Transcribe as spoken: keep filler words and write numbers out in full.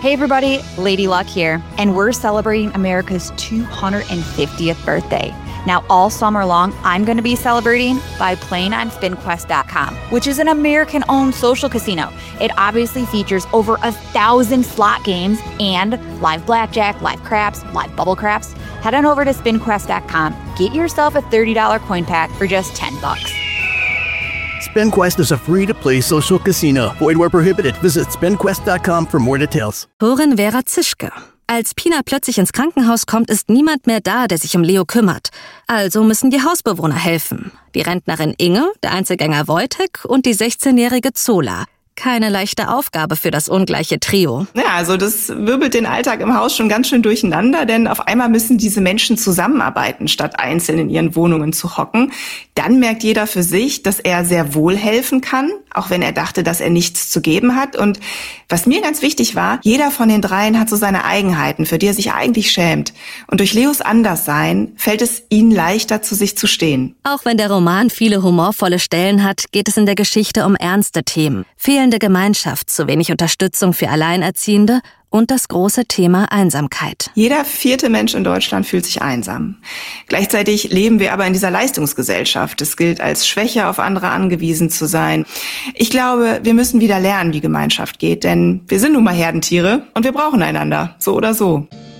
Hey everybody, Lady Luck here, and we're celebrating America's two hundred fiftieth birthday. Now, all summer long, I'm going to be celebrating by playing on spin quest dot com, which is an American-owned social casino. It obviously features over a thousand slot games and live blackjack, live craps, live bubble craps. Head on over to spin quest dot com, get yourself a thirty dollars coin pack for just ten bucks. SpinQuest is a free-to-play social casino. Void where prohibited. Visit spin quest dot com for more details. Autorin Vera Zischke. Als Pina plötzlich ins Krankenhaus kommt, ist niemand mehr da, der sich um Leo kümmert. Also müssen die Hausbewohner helfen. Die Rentnerin Inge, der Einzelgänger Wojtek und die sechzehnjährige Zola. Keine leichte Aufgabe für das ungleiche Trio. Ja, also das wirbelt den Alltag im Haus schon ganz schön durcheinander, denn auf einmal müssen diese Menschen zusammenarbeiten, statt einzeln in ihren Wohnungen zu hocken. Dann merkt jeder für sich, dass er sehr wohl helfen kann, auch wenn er dachte, dass er nichts zu geben hat. Und was mir ganz wichtig war, jeder von den dreien hat so seine Eigenheiten, für die er sich eigentlich schämt. Und durch Leos Anderssein fällt es ihnen leichter, zu sich zu stehen. Auch wenn der Roman viele humorvolle Stellen hat, geht es in der Geschichte um ernste Themen. Fehlende Gemeinschaft, zu wenig Unterstützung für Alleinerziehende und das große Thema Einsamkeit. Jeder vierte Mensch in Deutschland fühlt sich einsam. Gleichzeitig leben wir aber in dieser Leistungsgesellschaft. Es gilt als Schwäche, auf andere angewiesen zu sein. Ich glaube, wir müssen wieder lernen, wie Gemeinschaft geht, denn wir sind nun mal Herdentiere und wir brauchen einander, so oder so.